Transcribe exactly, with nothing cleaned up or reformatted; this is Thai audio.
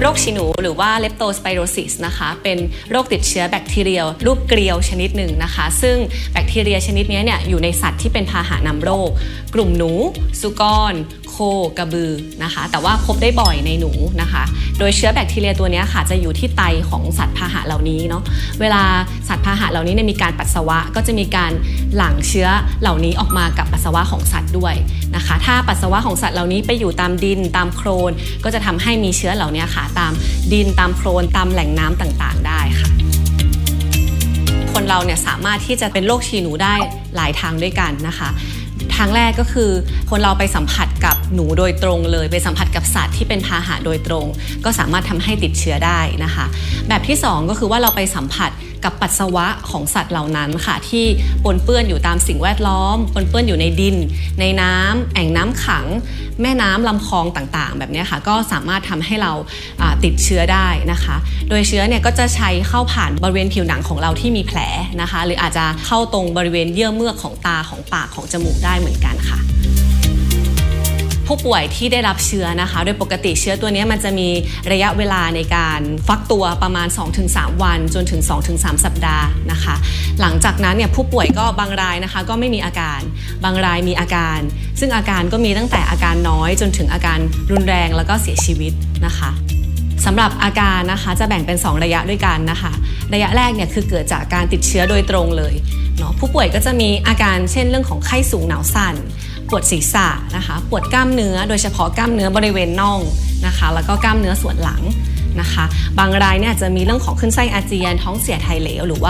โรคฉี่หนูหรือว่าเลปโตสไปโรซิสนะคะเป็นโรคติดเชื้อแบคทีเรียรูปเกลียวชนิดหนึ่งนะคะซึ่งแบคทีเรียชนิดนี้เนี่ยอยู่ในสัตว์ที่เป็นพาหะนำโรคกลุ่มหนูสุกรโคกระบือนะคะแต่ว่าพบได้บ่อยในหนูนะคะโดยเชื้อแบคทีเรียตัวนี้ค่ะจะอยู่ที่ไตของสัตว์พาหะเหล่านี้เนาะเวลาสัตว์พาหะเหล่านี้เนี่ยมีการปัสสาวะก็จะมีการหลั่งเชื้อเหล่านี้ออกมากับปัสสาวะของสัตว์ด้วยนะคะถ้าปัสสาวะของสัตว์เหล่านี้ไปอยู่ตามดินตามโคลนก็จะทำให้มีเชื้อเหล่านี้ค่ะตามดินตามโคลนตามแหล่งน้ำต่างๆได้ค่ะคนเราเนี่ยสามารถที่จะเป็นโรคฉี่หนูได้หลายทางด้วยกันนะคะทางแรกก็คือคนเราไปสัมผัสกับหนูโดยตรงเลยไปสัมผัสกับสัตว์ที่เป็นพาหะโดยตรงก็สามารถทำให้ติดเชื้อได้นะคะแบบที่สองก็คือว่าเราไปสัมผัสกับปัสสาวะของสัตว์เหล่านั้นค่ะที่ปนเปื้อนอยู่ตามสิ่งแวดล้อมปนเปื้อนอยู่ในดินในน้ำแอ่งน้ำขังแม่น้ำลำคลองต่างๆแบบนี้ค่ะก็สามารถทำให้เราติดเชื้อได้นะคะโดยเชื้อเนี่ยก็จะใช้เข้าผ่านบริเวณผิวหนังของเราที่มีแผลนะคะหรืออาจจะเข้าตรงบริเวณเยื่อเมือกของตาของปากของจมูกได้เหมือนกันค่ะผู้ป่วยที่ได้รับเชื้อนะคะโดยปกติเชื้อตัวนี้มันจะมีระยะเวลาในการฟักตัวประมาณ สองถึงสาม วันจนถึง สองถึงสาม สัปดาห์นะคะหลังจากนั้นเนี่ยผู้ป่วยก็บางรายนะคะก็ไม่มีอาการบางรายมีอาการซึ่งอาการก็มีตั้งแต่อาการน้อยจนถึงอาการรุนแรงแล้วก็เสียชีวิตนะคะสำหรับอาการนะคะจะแบ่งเป็นสองระยะด้วยกันนะคะระยะแรกเนี่ยคือเกิดจากการติดเชื้อโดยตรงเลยเนาะผู้ป่วยก็จะมีอาการเช่นเรื่องของไข้สูงหนาวสั่นปวดศีรษะนะคะปวดกล้ามเนื้อโดยเฉพาะกล้ามเนื้อบริเวณน่องนะคะแล้วก็กล้ามเนื้อส่วนหลังนะคะบางรายเนี่ยจะมีเรื่องของขึ้นไส้อาเจียนท้องเสียถ่ายเหลวหรือว่า